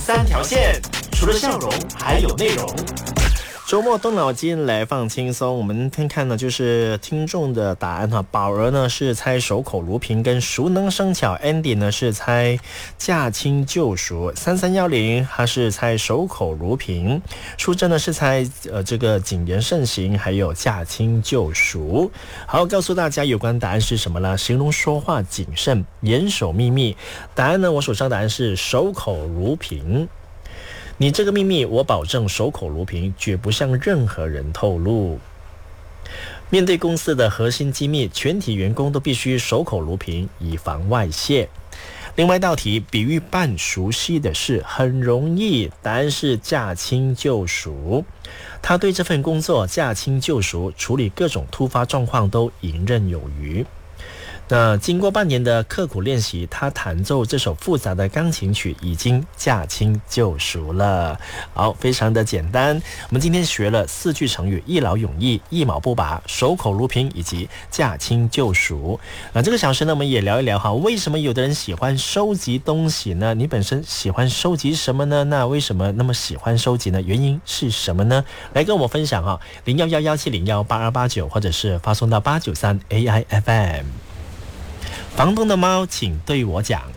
三条线，除了笑容还有内容。 周末动脑筋来放轻松，我们看看呢，就是听众的答案哈。宝儿呢是猜守口如瓶，跟熟能生巧。Andy 呢是猜驾轻就熟，3310他是猜守口如瓶。淑珍呢是猜这个谨言慎行，还有驾轻就熟。好，告诉大家有关答案是什么呢？形容说话谨慎，严守秘密。答案呢，我手上答案是守口如瓶。你这个秘密，我保证守口如瓶，绝不向任何人透露。面对公司的核心机密，全体员工都必须守口如瓶，以防外泄。另外一道题，比喻半熟悉的事，很容易，答案是驾轻就熟。他对这份工作驾轻就熟，处理各种突发状况都游刃有余。那经过半年的刻苦练习，他弹奏这首复杂的钢琴曲已经驾轻就熟了。好，非常的简单。我们今天学了4句成语：一劳永逸、一毛不拔、守口如瓶以及驾轻就熟。那这个小时呢，我们也聊一聊哈，为什么有的人喜欢收集东西呢？你本身喜欢收集什么呢？那为什么那么喜欢收集呢？原因是什么呢？来跟我们分享哈，0111701829，或者是发送到893 AIFM。房东的猫，请对我讲。